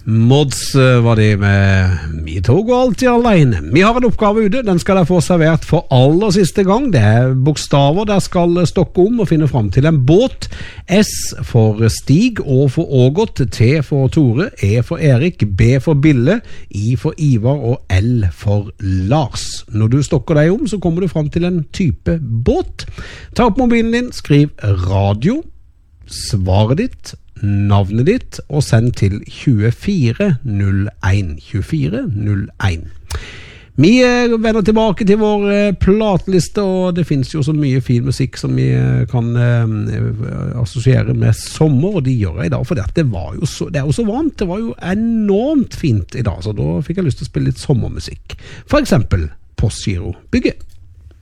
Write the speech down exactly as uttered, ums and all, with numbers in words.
Mods var det med Mi tog og alltid alene. Vi har en oppgave ute, den skal dere få servert for aller siste gang. Det er bokstaver der skal stokke om og finne frem til en båt. S for Stig, Å for Ågot, T for Tore, E for Erik, B for Bille, I for Ivar og L for Lars. Når du stokker deg om, så kommer du frem til en type båt. Ta opp mobilen din, skriv radio, svaret ditt, navnet ditt og send til tjuefire null en. tjuefire null en. Vi vender tilbake til vår platliste, og det finnes jo så mye fin musikk som vi kan eh, assosiere med sommer, og de gjør jeg i dag, for det, var jo så, det er jo så varmt, det var jo enormt fint i dag, så da fikk jeg lyst til å spille litt sommermusikk. For eksempel Postgiro Bygge.